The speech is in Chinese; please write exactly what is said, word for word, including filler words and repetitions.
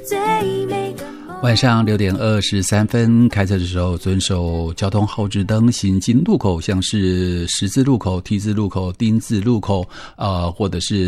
最美的梦。 晚上六点二十三分，开车的时候遵守交通号志灯，行经路口，像是十字路口、T 字路口、丁字路口，呃，或者是